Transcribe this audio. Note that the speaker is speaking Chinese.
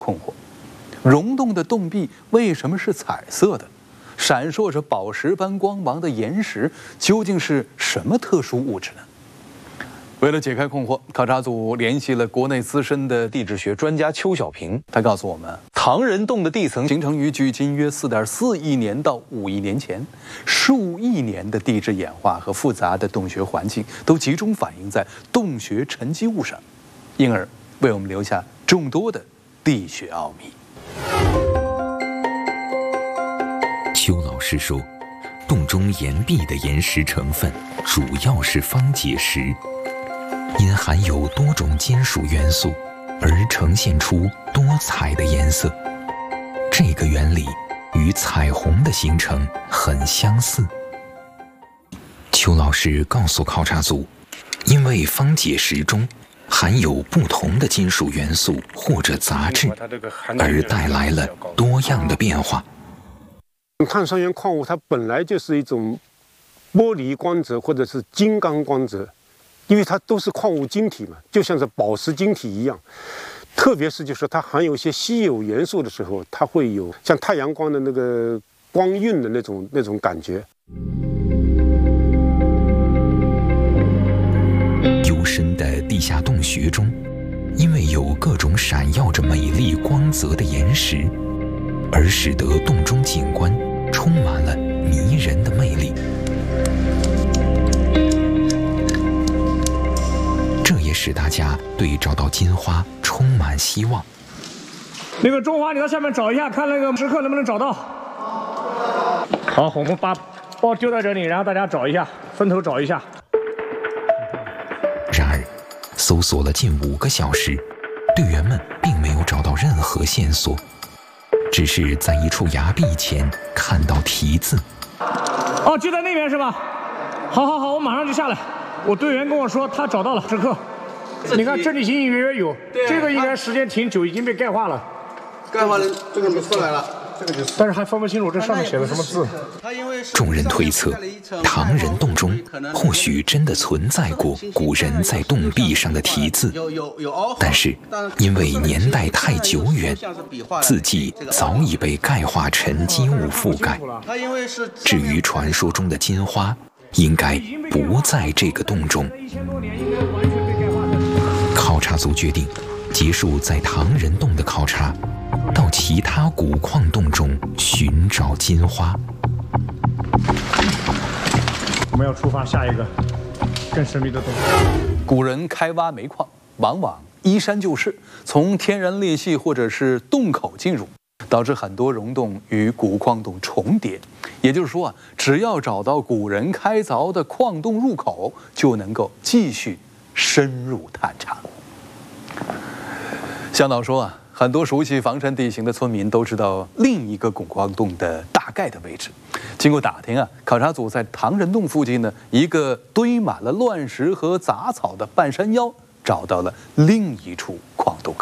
困惑：溶洞的洞壁为什么是彩色的？闪烁着宝石般光芒的岩石究竟是什么特殊物质呢？为了解开困惑，考察组联系了国内资深的地质学专家邱小平。他告诉我们，唐人洞的地层形成于距今约4.4亿年到5亿年前，数亿年的地质演化和复杂的洞穴环境都集中反映在洞穴沉积物上，因而为我们留下众多的地学奥秘。 邱老师说，洞中岩壁的岩石成分主要是方解石。因含有多种金属元素而呈现出多彩的颜色，这个原理与彩虹的形成很相似。邱老师告诉考察组，因为方解石中含有不同的金属元素或者杂质，而带来了多样的变化。 碳酸盐矿物它本来就是一种玻璃光泽或者是金刚光泽，因为它都是矿物晶体嘛，就像是宝石晶体一样。特别是就是它含有一些稀有元素的时候，它会有像太阳光的那个光晕的那种感觉。 幽深的地下洞穴中，因为有各种闪耀着美丽光泽的岩石，而使得洞中景观充满了迷人的魅力。这也使大家对找到金花充满希望。 那个中华，你到下面找一下，看那个石刻能不能找到。好，我们把包丢在这里，然后大家找一下，分头找一下。 然而，搜索了近5个小时，队员们并没有找到任何线索，只是在一处崖壁前看到题字。 哦，就在那边是吧？好，我马上就下来。我队员跟我说他找到了石刻，你看这里隐隐约约有，这个应该时间挺久，已经被钙化了。 钙化的这个就出来了，这个就。 但是还分不清楚这上面写的什么字。 众人推测，唐人洞中或许真的存在过古人在洞壁上的题字，但是因为年代太久远，字迹早已被钙化沉积物覆盖。至于传说中的金花，应该不在这个洞中。考察组决定结束在唐人洞的考察，到其他古矿洞中寻找金花。 我们要出发下一个更神秘的洞。 古人开挖煤矿，往往依山就势，从天然裂隙或者是洞口进入，导致很多溶洞与古矿洞重叠。也就是说只要找到古人开凿的矿洞入口，就能够继续深入探查。向导说很多熟悉房山地形的村民都知道另一个古矿洞的大概的位置。经过打听考察组在唐人洞附近呢一个堆满了乱石和杂草的半山腰找到了另一处矿洞口。